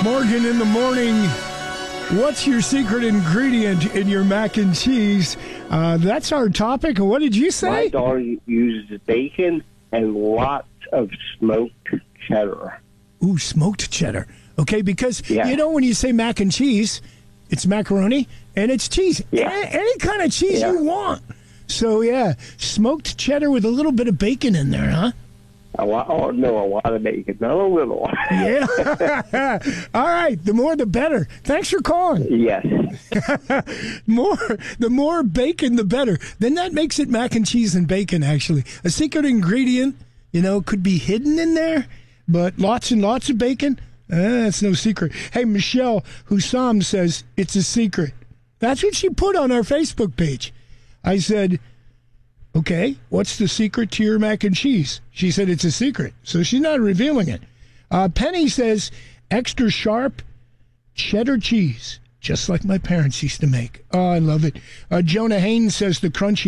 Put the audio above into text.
Morgan in the morning. What's your secret ingredient in your mac and cheese? That's our topic. What did you say? My daughter uses bacon and lots of smoked cheddar. Ooh, smoked cheddar. Okay, because, you know, when you say mac and cheese, it's macaroni and it's cheese. Yeah. Any kind of cheese you want. So, yeah, smoked cheddar with a little bit of bacon in there, huh? A lot of bacon, not a little. Yeah. All right, the more the better. Thanks for calling. Yes. The more bacon, the better. Then that makes it mac and cheese and bacon, actually. A secret ingredient, you know, could be hidden in there, but lots and lots of bacon, that's no secret. Hey, Michelle Hussam says it's a secret. That's what she put on our Facebook page. I said, okay, what's the secret to your mac and cheese? She said it's a secret, so she's not revealing it. Penny says extra sharp cheddar cheese, just like my parents used to make. Oh, I love it. Jonah Haynes says the crunchy